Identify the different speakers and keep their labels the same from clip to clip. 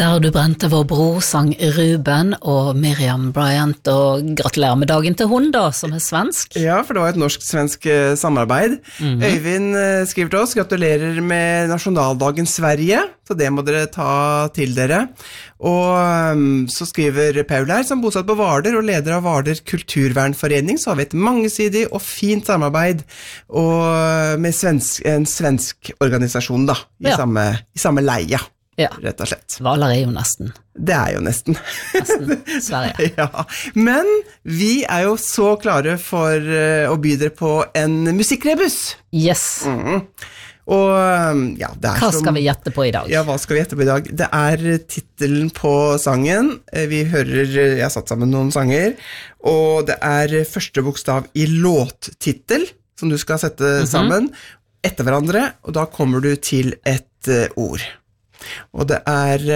Speaker 1: Der du brente vår bror, sang Ruben og Miriam Bryant, og gratulerer med dagen til hun da, som svensk.
Speaker 2: Ja, for det var et norsk-svensk samarbeid. Øyvind skriver til oss, gratulerer med nasjonaldagen Sverige, så det må dere ta til dere. Og så skriver Paul her, som bosatt på Hvaler og leder av Hvaler kulturvernforening, så har vi et mangesidig og fint samarbeid og med en svensk organisasjon da, i samme leie.
Speaker 1: Ja,
Speaker 2: rett og slett.
Speaker 1: Hvaler jo nesten.
Speaker 2: Det jo nesten.
Speaker 1: Nesten Sverige.
Speaker 2: Ja, men vi jo så klare for å by dere på en musikkrebus.
Speaker 1: Yes.
Speaker 2: Og ja, det
Speaker 1: Hva skal vi gjette på i dag?
Speaker 2: Ja, hva skal vi gjette på i dag? Det titelen på sangen. Vi hører, jeg har satt sammen noen sanger, og det første bokstav i låttittel, som du skal sette sammen etter hverandre, og da kommer du til et ord. Og det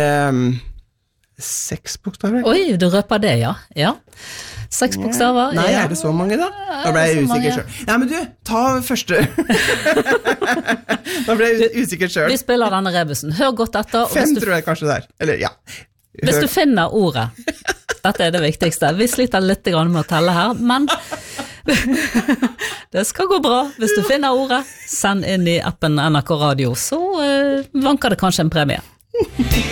Speaker 2: 6 bokstaver.
Speaker 1: Oi, du røper det, ja. 6 bokstaver.
Speaker 2: Nei, det så mange da? Da ble jeg usikker selv. Nei, men du, ta første. Da ble jeg usikker selv.
Speaker 1: Vi spiller denne rebusen. Hør godt etter.
Speaker 2: 5 tror jeg kanskje der. Eller, ja.
Speaker 1: Hvis du finner ordet, dette det viktigste. Vi sliter litt med å telle her, men det skal gå bra. Hvis du finner ordet, send inn i appen NRK Radio, så vanker det kanskje en premie.